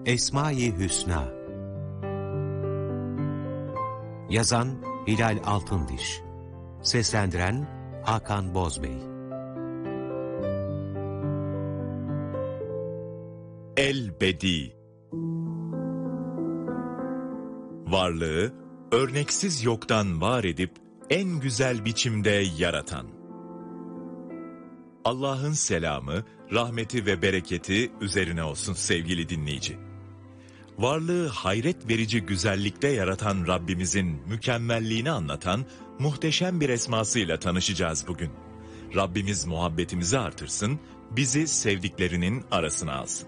Esma-i Hüsna. Yazan Hilal Altındiş. Seslendiren Hakan Bozbey. El-Bedi. Varlığı örneksiz yoktan var edip en güzel biçimde yaratan. Allah'ın selamı, rahmeti ve bereketi üzerine olsun sevgili dinleyici. Varlığı hayret verici güzellikte yaratan Rabbimizin mükemmelliğini anlatan muhteşem bir esmasıyla tanışacağız bugün. Rabbimiz muhabbetimizi artırsın, bizi sevdiklerinin arasına alsın.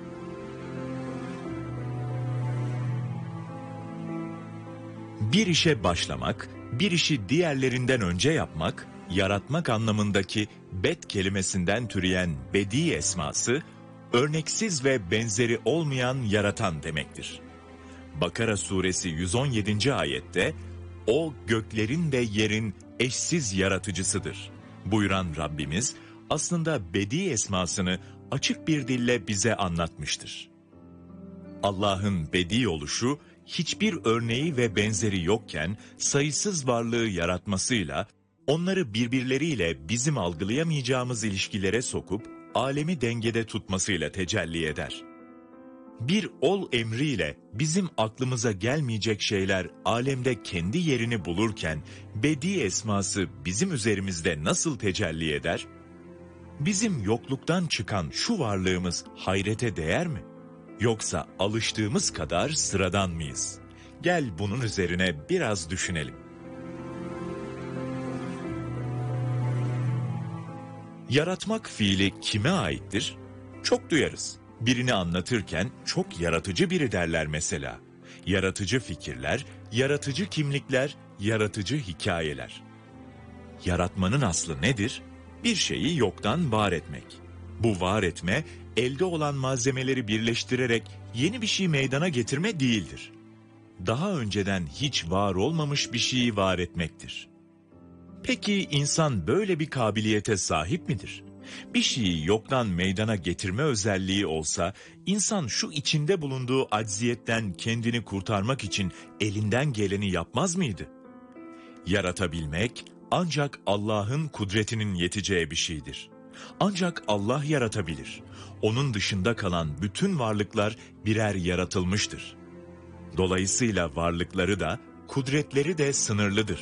Bir işe başlamak, bir işi diğerlerinden önce yapmak, yaratmak anlamındaki bet kelimesinden türeyen bedi esması, örneksiz ve benzeri olmayan yaratan demektir. Bakara suresi 117. ayette, "O göklerin ve yerin eşsiz yaratıcısıdır" buyuran Rabbimiz, aslında bedi esmasını açık bir dille bize anlatmıştır. Allah'ın bedi oluşu, hiçbir örneği ve benzeri yokken sayısız varlığı yaratmasıyla, onları birbirleriyle bizim algılayamayacağımız ilişkilere sokup, alemi dengede tutmasıyla tecelli eder. Bir ol emriyle bizim aklımıza gelmeyecek şeyler alemde kendi yerini bulurken, bedi esması bizim üzerimizde nasıl tecelli eder? Bizim yokluktan çıkan şu varlığımız hayrete değer mi? Yoksa alıştığımız kadar sıradan mıyız? Gel bunun üzerine biraz düşünelim. Yaratmak fiili kime aittir? Çok duyarız. Birini anlatırken çok yaratıcı biri derler mesela. Yaratıcı fikirler, yaratıcı kimlikler, yaratıcı hikayeler. Yaratmanın aslı nedir? Bir şeyi yoktan var etmek. Bu var etme, elde olan malzemeleri birleştirerek yeni bir şey meydana getirme değildir. Daha önceden hiç var olmamış bir şeyi var etmektir. Peki insan böyle bir kabiliyete sahip midir? Bir şeyi yoktan meydana getirme özelliği olsa, insan şu içinde bulunduğu acziyetten kendini kurtarmak için elinden geleni yapmaz mıydı? Yaratabilmek ancak Allah'ın kudretinin yeteceği bir şeydir. Ancak Allah yaratabilir. Onun dışında kalan bütün varlıklar birer yaratılmıştır. Dolayısıyla varlıkları da, kudretleri de sınırlıdır.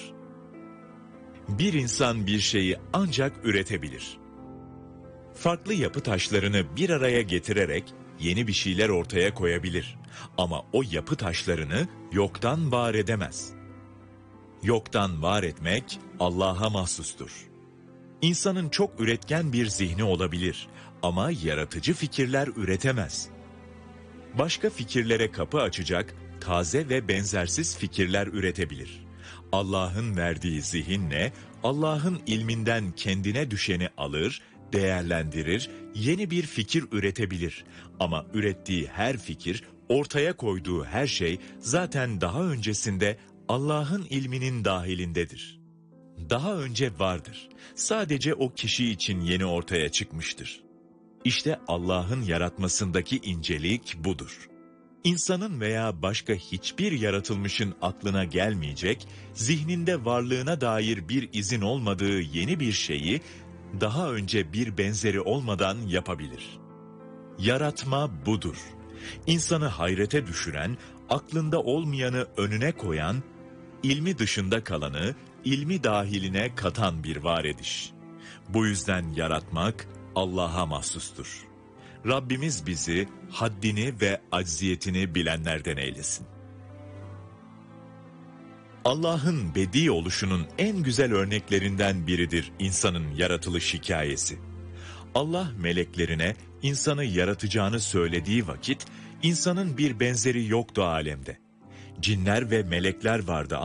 Bir insan bir şeyi ancak üretebilir. Farklı yapı taşlarını bir araya getirerek yeni bir şeyler ortaya koyabilir. Ama o yapı taşlarını yoktan var edemez. Yoktan var etmek Allah'a mahsustur. İnsanın çok üretken bir zihni olabilir ama yaratıcı fikirler üretemez. Başka fikirlere kapı açacak taze ve benzersiz fikirler üretebilir. Allah'ın verdiği zihinle, Allah'ın ilminden kendine düşeni alır, değerlendirir, yeni bir fikir üretebilir. Ama ürettiği her fikir, ortaya koyduğu her şey zaten daha öncesinde Allah'ın ilminin dahilindedir. Daha önce vardır. Sadece o kişi için yeni ortaya çıkmıştır. İşte Allah'ın yaratmasındaki incelik budur. İnsanın veya başka hiçbir yaratılmışın aklına gelmeyecek, zihninde varlığına dair bir izin olmadığı yeni bir şeyi, daha önce bir benzeri olmadan yapabilir. Yaratma budur. İnsanı hayrete düşüren, aklında olmayanı önüne koyan, ilmi dışında kalanı, ilmi dahiline katan bir var ediş. Bu yüzden yaratmak Allah'a mahsustur. Rabbimiz bizi haddini ve acziyetini bilenlerden eylesin. Allah'ın bedi oluşunun en güzel örneklerinden biridir insanın yaratılış hikayesi. Allah meleklerine insanı yaratacağını söylediği vakit insanın bir benzeri yoktu alemde. Cinler ve melekler vardı